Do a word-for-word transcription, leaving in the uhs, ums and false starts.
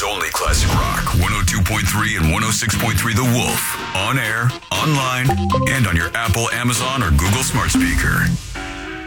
Oregon's only classic rock. one oh two point three and one oh six point three The Wolf. On air, online, and on your Apple, Amazon, or Google smart speaker.